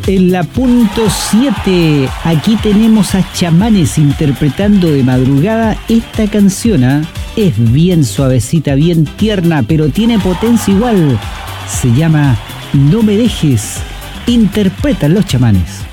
En la punto 7, aquí tenemos a Chamanes interpretando de madrugada esta canción. Es bien suavecita, bien tierna, pero tiene potencia igual. Se llama No me dejes. Interpretan los Chamanes.